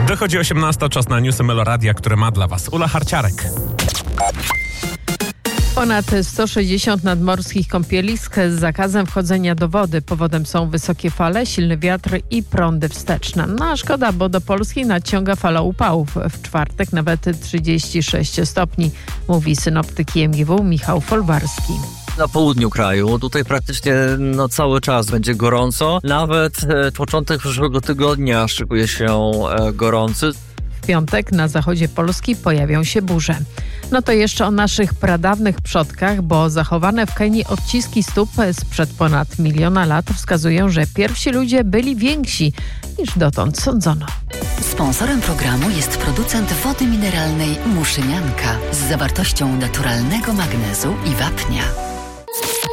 Dochodzi 18, czas na newsy Meloradia, które ma dla Was Ula Harciarek. Ponad 160 nadmorskich kąpielisk z zakazem wchodzenia do wody. Powodem są wysokie fale, silny wiatr i prądy wsteczne. No a szkoda, bo do Polski nadciąga fala upałów. W czwartek nawet 36 stopni, mówi synoptyk IMGW Michał Folwarski. Na południu kraju, tutaj praktycznie cały czas będzie gorąco. Nawet początek przyszłego tygodnia szykuje się gorący. W piątek na zachodzie Polski pojawią się burze. No to jeszcze o naszych pradawnych przodkach, bo zachowane w Kenii odciski stóp sprzed ponad 1 miliona lat wskazują, że pierwsi ludzie byli więksi niż dotąd sądzono. Sponsorem programu jest producent wody mineralnej Muszynianka z zawartością naturalnego magnezu i wapnia.